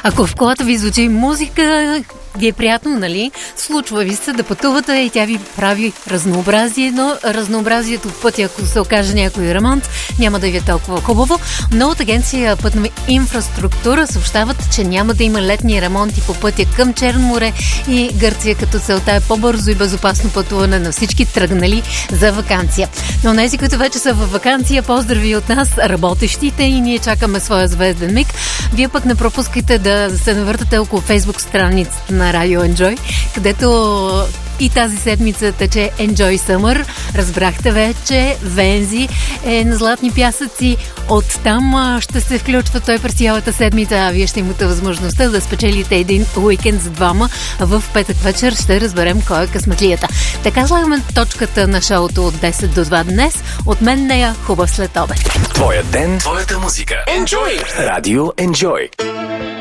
Ако в колата ви звучи музика, ви е приятно, нали? Случва ви се да пътувате и тя ви прави разнообразие, но разнообразието в пътя, ако се окаже някой ремонт, няма да ви е толкова хубаво. Но от агенция Пътна инфраструктура съобщават, че няма да има летни ремонти по пътя към Черно море и Гърция, като целта е по-бързо и безопасно пътуване на всички тръгнали за ваканция. Но тези, които вече са във ваканция, поздрави от нас, работещите, и ние чакаме своя звезден миг. Вие пък не пропускайте да се навъртате около Фейсбук страницата на Радио Enjoy, където и тази седмица тече Enjoy Summer. Разбрахте вече, Вензи е на златни пясъци. Оттам ще се включва той през цялата седмица, а вие ще имате възможността да спечелите един уикенд с двама. В петък вечер ще разберем кой е късметлията. Така слагаме точката на шоуто от 10 до 2 днес. От мен нея хубав след обед. Твоя ден, твоята музика. Enjoy! Радио Enjoy.